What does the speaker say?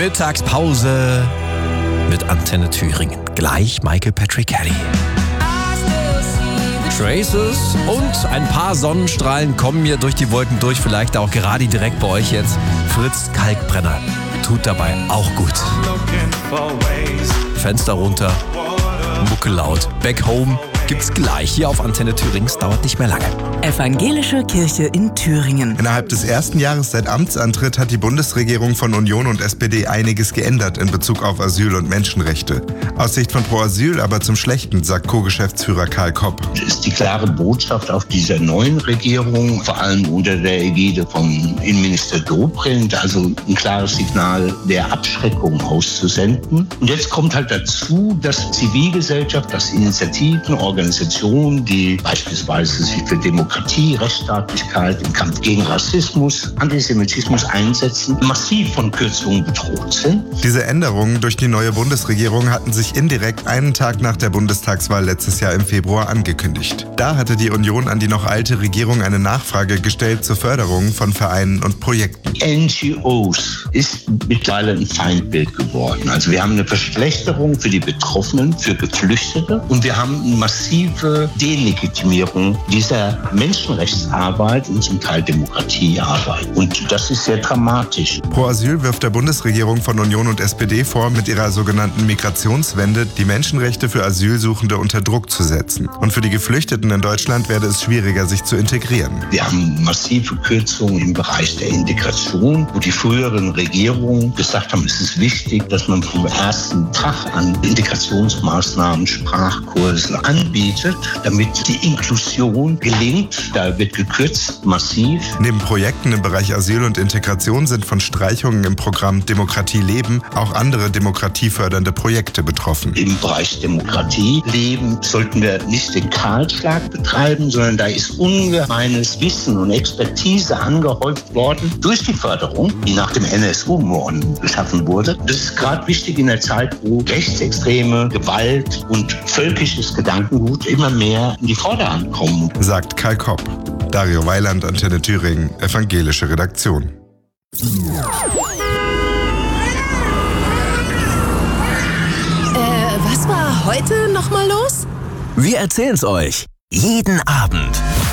Mittagspause mit Antenne Thüringen. Gleich Michael Patrick Kelly. Traces und ein paar Sonnenstrahlen kommen mir durch die Wolken durch. Vielleicht auch gerade direkt bei euch jetzt. Fritz Kalkbrenner tut dabei auch gut. Fenster runter, Mucke laut. Back Home gibt's gleich hier auf Antenne Thüringen. Es dauert nicht mehr lange. Evangelische Kirche in Thüringen. Innerhalb des ersten Jahres seit Amtsantritt hat die Bundesregierung von Union und SPD einiges geändert in Bezug auf Asyl- und Menschenrechte. Aus Sicht von Pro Asyl aber zum Schlechten, sagt Co-Geschäftsführer Karl Kopp. Das ist die klare Botschaft auf dieser neuen Regierung, vor allem unter der Ägide von Innenminister Dobrindt, also ein klares Signal der Abschreckung auszusenden. Und jetzt kommt halt dazu, dass Zivilgesellschaft, dass Initiativen, Organisationen, die beispielsweise sich für Demokratie, Rechtsstaatlichkeit, im Kampf gegen Rassismus, Antisemitismus einsetzen, massiv von Kürzungen bedroht sind. Diese Änderungen durch die neue Bundesregierung hatten sich indirekt einen Tag nach der Bundestagswahl letztes Jahr im Februar angekündigt. Da hatte die Union an die noch alte Regierung eine Nachfrage gestellt zur Förderung von Vereinen und Projekten. NGOs ist mittlerweile ein Feindbild geworden. Also wir haben eine Verschlechterung für die Betroffenen, für Geflüchtete und wir haben eine massive Delegitimierung dieser Menschenrechtsarbeit und zum Teil Demokratiearbeit. Und das ist sehr dramatisch. Pro Asyl wirft der Bundesregierung von Union und SPD vor, mit ihrer sogenannten Migrationswende die Menschenrechte für Asylsuchende unter Druck zu setzen. Und für die Geflüchteten in Deutschland werde es schwieriger, sich zu integrieren. Wir haben massive Kürzungen im Bereich der Integration, wo die früheren Regierungen gesagt haben, es ist wichtig, dass man vom ersten Tag an Integrationsmaßnahmen, Sprachkurse anbietet, damit die Inklusion gelingt. Da wird gekürzt, massiv. Neben Projekten im Bereich Asyl und Integration sind von Streichungen im Programm Demokratie leben auch andere demokratiefördernde Projekte betroffen. Im Bereich Demokratie leben sollten wir nicht den Kahlschlag betreiben, sondern da ist ungemeines Wissen und Expertise angehäuft worden durch die Förderung, die nach dem NSU-Morden geschaffen wurde. Das ist gerade wichtig in der Zeit, wo rechtsextreme Gewalt und völkisches Gedankengut immer mehr in die Vorderhand kommen. Sagt Karl Kopp. Dario Weiland, Antenne Thüringen, evangelische Redaktion. Was war heute nochmal los? Wir erzählen's euch. Jeden Abend.